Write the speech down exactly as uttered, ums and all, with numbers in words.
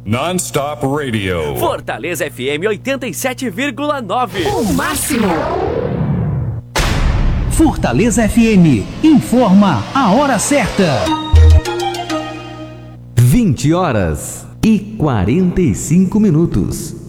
Non-Stop Radio. Fortaleza F M oitenta e sete vírgula nove. O máximo. Fortaleza F M informa a hora certa. vinte horas e quarenta e cinco minutos.